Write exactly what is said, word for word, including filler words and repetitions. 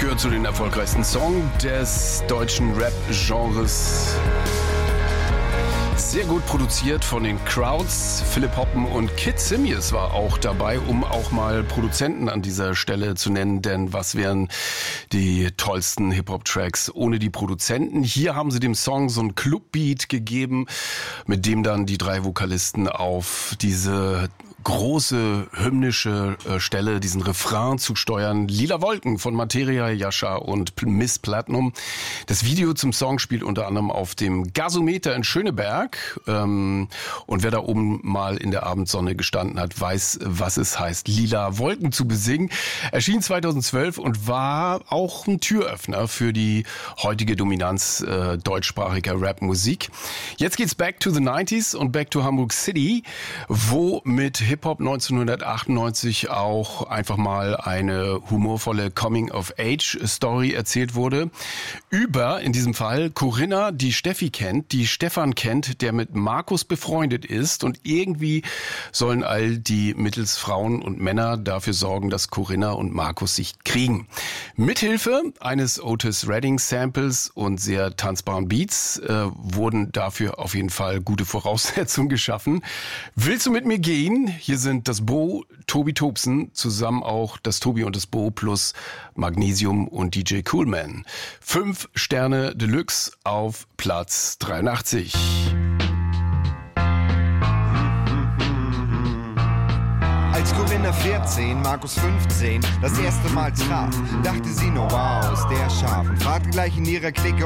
gehört zu den erfolgreichsten Songs des deutschen Rap-Genres. Sehr gut produziert von den Crowds. Philipp Hoppen und Kid Simius war auch dabei, um auch mal Produzenten an dieser Stelle zu nennen. Denn was wären die tollsten Hip-Hop-Tracks ohne die Produzenten? Hier haben sie dem Song so einen Clubbeat gegeben, mit dem dann die drei Vokalisten auf diese große hymnische äh, Stelle, diesen Refrain zu steuern. Lila Wolken von Materia, Jascha und Miss Platinum. Das Video zum Song spielt unter anderem auf dem Gasometer in Schöneberg. Ähm, und wer da oben mal in der Abendsonne gestanden hat, weiß, was es heißt, Lila Wolken zu besingen. Erschien zweitausendzwölf und war auch ein Türöffner für die heutige Dominanz äh, deutschsprachiger Rap-Musik. Jetzt geht's back to the nineties und back to Hamburg City, wo mit Hip-Hop neunzehnhundertachtundneunzig auch einfach mal eine humorvolle Coming-of-Age-Story erzählt wurde. Über, in diesem Fall, Corinna, die Steffi kennt, die Stefan kennt, der mit Markus befreundet ist. Und irgendwie sollen all die mittels Frauen und Männer dafür sorgen, dass Corinna und Markus sich kriegen. Mithilfe eines Otis Redding-Samples und sehr tanzbaren Beats äh, wurden dafür auf jeden Fall gute Voraussetzungen geschaffen. Willst du mit mir gehen? Hier sind das Bo, Tobi Tobsen, zusammen auch das Tobi und das Bo plus Magnesium und D J Coolman. Fünf Sterne Deluxe auf Platz dreiundachtzig. Als Corinna vierzehn, Markus fünfzehn das erste Mal traf, dachte sie nur wow, ist der scharf und fragte gleich in ihrer Clique,